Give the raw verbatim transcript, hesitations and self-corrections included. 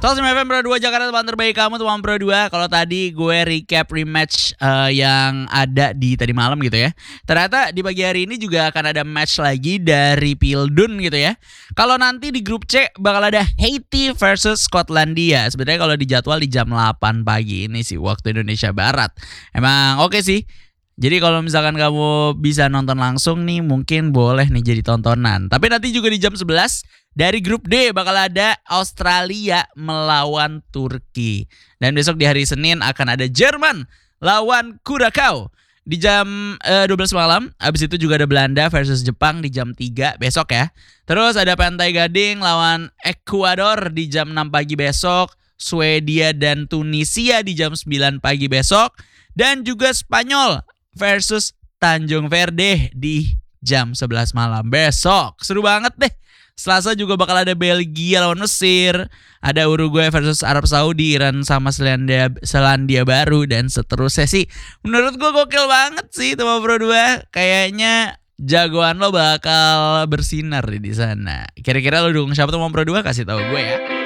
seratus sembilan F M Pro dua Jakarta, teman terbaik kamu teman Pro dua. Kalau tadi gue recap rematch uh, yang ada di tadi malam gitu ya. Ternyata di pagi hari ini juga akan ada match lagi dari Pildun gitu ya. Kalau nanti di grup C bakal ada Haiti versus Skotlandia. Sebenarnya kalau di jadwal di jam delapan pagi ini sih waktu Indonesia Barat. Emang oke okay sih. Jadi kalau misalkan kamu bisa nonton langsung nih mungkin boleh nih jadi tontonan. Tapi nanti juga di jam sebelas dari grup D bakal ada Australia melawan Turki. Dan besok di hari Senin akan ada Jerman lawan Curacao di jam uh, dua belas malam. Habis itu juga ada Belanda versus Jepang di jam tiga besok ya. Terus ada Pantai Gading lawan Ekuador di jam enam pagi besok. Swedia dan Tunisia di jam sembilan pagi besok. Dan juga Spanyol versus Tanjung Verde di jam sebelas malam besok. Seru banget deh. Selasa juga bakal ada Belgia lawan Mesir, ada Uruguay versus Arab Saudi, Iran sama Selandia, Selandia Baru, dan seterusnya sih. Menurut gue gokil banget sih teman Pro dua. Kayaknya jagoan lo bakal bersinar di sana. Kira-kira lo dukung siapa teman Pro dua? Kasih tahu gue ya.